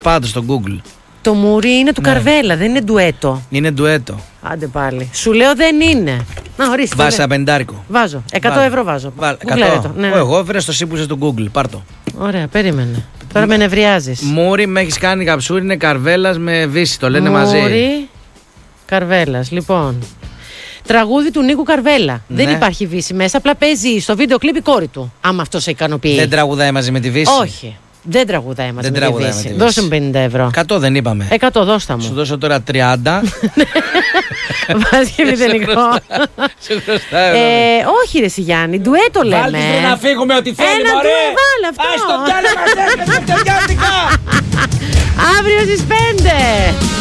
Πάντως στο Google. Το Μουρί είναι του Καρβέλα, δεν είναι ντουέτο. Είναι ντουέτο. Άντε πάλι. Σου λέω δεν είναι. Να ορίστε. Βάζει ένα πεντάρικο. Βάζω. 100 ευρώ βάζω. 100. Ναι. Εγώ έφερα στο σύμπουσε του Google. Πάρτο. Ωραία, περίμενε. Τώρα με νευριάζεις. Μούρι, με έχει κάνει καψούρι, είναι Καρβέλας με Βύση. Το λένε μαζί. Μούρι, Καρβέλας. Λοιπόν. Τραγούδι του Νίκου Καρβέλα. Ναι. Δεν υπάρχει Βύση μέσα. Απλά παίζει στο βίντεο κλιπ η κόρη του. Άμα αυτό σε ικανοποιεί. Δεν τραγουδάει μαζί με τη Βύση. Όχι. Δεν τραγουδάει μαζί δεν με τη Βύση. Δώσε μου 50 ευρώ. 100 δεν είπαμε. 100 δώστα μου. Σου δώσω τώρα 30. Βάζει και μηδενικό. Σου χρωστάω. Όχι ρε Γιάννη, ντουέτο λέμε. Βάλτε να φύγουμε ό,τι θέλει. Ένα ντουέτο, αυτό. Ας το διάλεγα, αύριο στις 5.